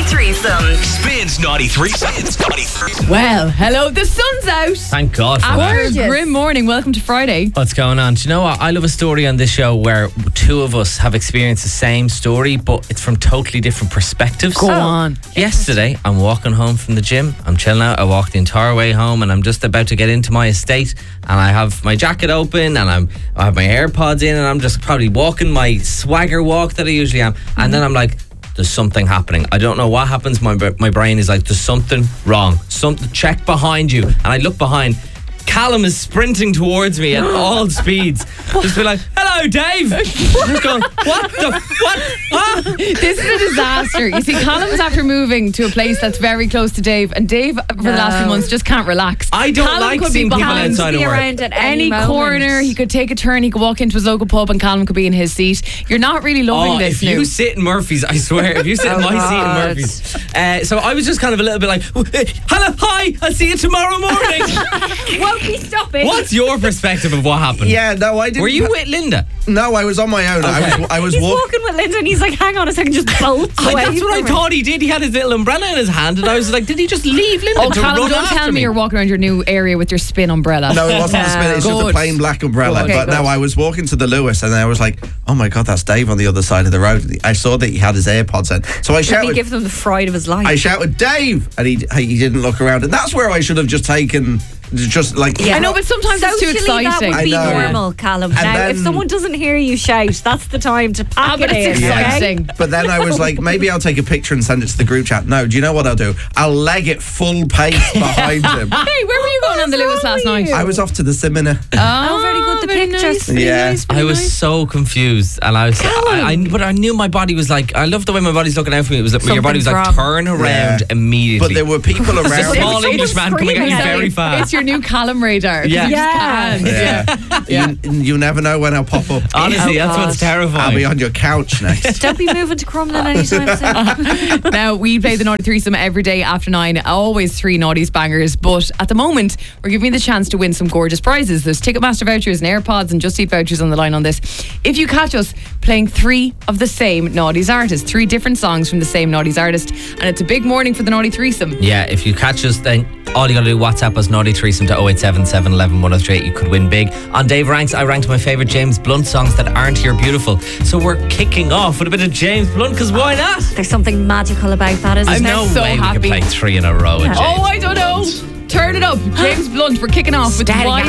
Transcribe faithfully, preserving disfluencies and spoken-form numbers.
threesome. Spins Naughty Threesome. Spins Naughty Threesome. Well, hello, the sun's out. Thank God for After that. a grim morning, welcome to Friday. What's going on? Do you know what? I love a story on this show where two of us have experienced the same story, but it's from totally different perspectives. Go on. Yesterday, I'm walking home from the gym. I'm chilling out. I walked the entire way home, and I'm just about to get into my estate, and I have my jacket open, and I'm I have my AirPods in, and I'm just probably walking my swagger walk that I usually am, and mm-hmm. then I'm like, there's something happening. I don't know what happens. My my brain is like, there's something wrong. Something. Check behind you. And I look behind. Callum is sprinting towards me at all speeds. Just be like, hello, Dave. I'm just going, what the, what? Ah? This is a disaster. You see, Callum's after moving to a place that's very close to Dave, and Dave, for no. the last few months, just can't relax. I don't Callum like could seeing be people behind, outside of work. Around at any, any corner, he could take a turn, he could walk into his local pub, and Callum could be in his seat. You're not really loving oh, this if now. you sit in Murphy's, I swear, if you sit oh in my God. seat in Murphy's. Uh, so I was just kind of a little bit like, hello, hi, I'll see you tomorrow morning. Won't be stopping. What's your perspective of what happened? Yeah, no, I didn't. Were you with Linda? No, I was on my own. Okay. I was. I was He's walk- walking with Linda, and he's like, "Hang on a second, just bolts I, away." that's what I from thought he did. He had his little umbrella in his hand, and I was like, did he just leave Linda Oh, to Callum, run don't after tell me me? you're walking around your new area with your spin umbrella. No, it wasn't a spin. It's just a Good. plain black umbrella. Good. But Okay, no, good. I was walking to the Lewis, and I was like, "Oh my God, that's Dave on the other side of the road." I saw that he had his AirPods in, so I Let me shouted. give them the fright of his life. I shouted, "Dave!" and he he didn't look around, and that's where I should have just taken. Just like Yeah. I know, but sometimes it's too Socially, exciting. that would be I know. normal, Callum. And now, then- if someone doesn't hear you shout, that's the time to Ah, pack but it it's in. exciting. Okay? But then I was like, maybe I'll take a picture and send it to the group chat. No, do you know what I'll do? I'll leg it full pace behind him. Hey, where were you going on the Lewis last night? I was off to the cinema. Oh, very good, the very pictures. nice, very Yeah. nice, very I was nice. so confused, and I was, I, I, but I knew my body was like, I love the way my body's looking out for me. It was like, your body was like, Something's turn around Yeah. immediately. But there were people There's a around. small Someone English man coming at you screaming at very you. fast. It's your new Callum radar. 'cause Yeah. you just Yeah. can't. Yeah. Yeah. You, you never know when I'll pop up. Honestly, Oh, that's what's God. terrifying. I'll be on your couch next. Don't be moving to Crumlin anytime soon. Now, we play the Naughty Threesome every day after nine, always three Naughties bangers, but at the moment, we're giving you the chance to win some gorgeous prizes. There's Ticketmaster vouchers and AirPods and Just Eat vouchers on the line on this. If you catch us playing three of the same Naughties artist, three different songs from the same Naughties artist, and it's a big morning for the Naughty Threesome. Yeah, if you catch us, then all you got to do, WhatsApp us Naughty Threesome to oh eight seven seven, one one, one oh three eight. You could win big. On Dave Ranks, I ranked my favourite James Blunt songs that aren't here beautiful. So we're kicking off with a bit of James Blunt, because why not? There's something magical about that, isn't I've there? no so way we happy. could play three in a row with James. Oh, I don't know. Turn it up. James Blunt, we're kicking off with Steady Why